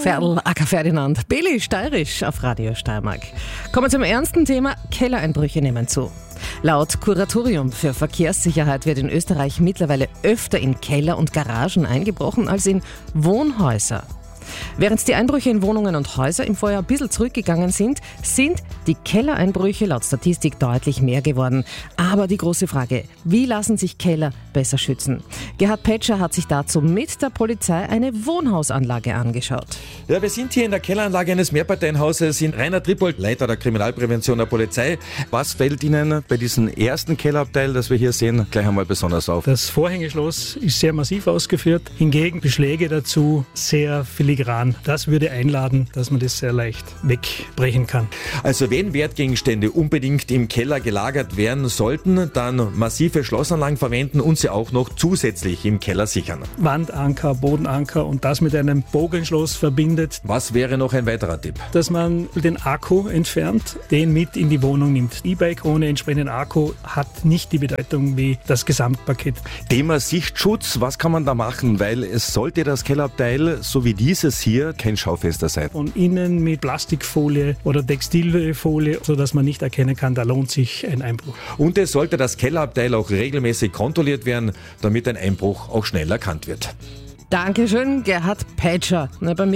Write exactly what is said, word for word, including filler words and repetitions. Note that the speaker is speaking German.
Ferl, Acker Ferdinand, Billy Steirisch auf Radio Steiermark. Kommen wir zum ernsten Thema. Kellereinbrüche nehmen zu. Laut Kuratorium für Verkehrssicherheit wird in Österreich mittlerweile öfter in Keller und Garagen eingebrochen als in Wohnhäuser. Während die Einbrüche in Wohnungen und Häuser im Vorjahr ein bisschen zurückgegangen sind, sind die Kellereinbrüche laut Statistik deutlich mehr geworden. Aber die große Frage, wie lassen sich Keller besser schützen? Gerhard Petscher hat sich dazu mit der Polizei eine Wohnhausanlage angeschaut. Ja, wir sind hier in der Kelleranlage eines Mehrparteienhauses in Rainer Trippold, Leiter der Kriminalprävention der Polizei. Was fällt Ihnen bei diesem ersten Kellerabteil, das wir hier sehen, gleich einmal besonders auf? Das Vorhängeschloss ist sehr massiv ausgeführt, hingegen Beschläge dazu sehr filigran. Das würde einladen, dass man das sehr leicht wegbrechen kann. Also wenn Wertgegenstände unbedingt im Keller gelagert werden sollten, dann massive Schlossanlagen verwenden und sie auch noch zusätzlich im Keller sichern. Wandanker, Bodenanker und das mit einem Bogenschloss verbindet. Was wäre noch ein weiterer Tipp? Dass man den Akku entfernt, den mit in die Wohnung nimmt. E-Bike ohne entsprechenden Akku hat nicht die Bedeutung wie das Gesamtpaket. Thema Sichtschutz, was kann man da machen? Weil es sollte das Kellerabteil, so wie dieses hier, kein Schaufenster sein. Von innen mit Plastikfolie oder Textilfolie, sodass man nicht erkennen kann, da lohnt sich ein Einbruch. Und es sollte das Kellerabteil auch regelmäßig kontrolliert werden, damit ein Einbruch auch schnell erkannt wird. Dankeschön, Gerhard Petscher. Bei mir